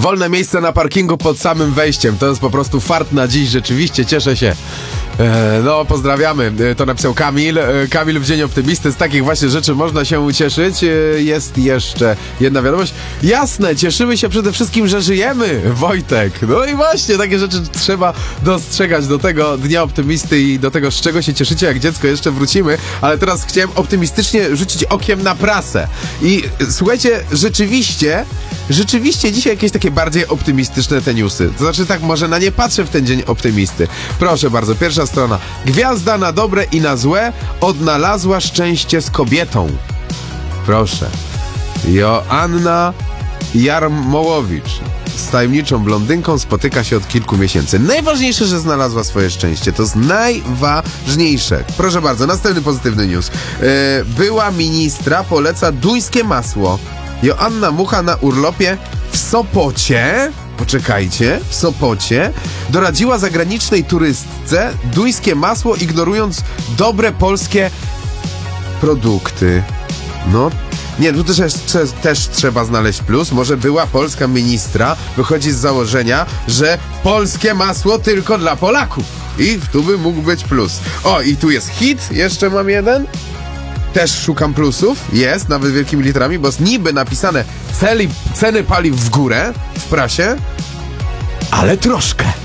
Wolne miejsce na parkingu pod samym wejściem. To jest po prostu fart na dziś, rzeczywiście, cieszę się. No, pozdrawiamy. To napisał Kamil. Kamil w Dzień Optymisty. Z takich właśnie rzeczy można się cieszyć. Jest jeszcze jedna wiadomość. Jasne, cieszymy się przede wszystkim, że żyjemy, Wojtek. No i właśnie, takie rzeczy trzeba dostrzegać. Do tego Dnia Optymisty i do tego, z czego się cieszycie jak dziecko, jeszcze wrócimy. Ale teraz chciałem optymistycznie rzucić okiem na prasę. I słuchajcie, rzeczywiście dzisiaj jakieś takie bardziej optymistyczne te newsy. To znaczy tak, może na nie patrzę w ten Dzień Optymisty. Proszę bardzo, pierwsza strona. Gwiazda na dobre i na złe odnalazła szczęście z kobietą. Proszę. Joanna Jarmołowicz z tajemniczą blondynką spotyka się od kilku miesięcy. Najważniejsze, że znalazła swoje szczęście. To jest najważniejsze. Proszę bardzo, następny pozytywny news. Była ministra poleca duńskie masło. Joanna Mucha na urlopie w Sopocie, poczekajcie, w Sopocie doradziła zagranicznej turystce duńskie masło, ignorując dobre polskie produkty. No, nie, tu też trzeba znaleźć plus. Może była polska ministra wychodzi z założenia, że polskie masło tylko dla Polaków. I tu by mógł być plus. O, i tu jest hit, jeszcze mam jeden. Też szukam plusów, jest, nawet wielkimi literami, bo jest niby napisane ceny paliw w górę w prasie, ale troszkę.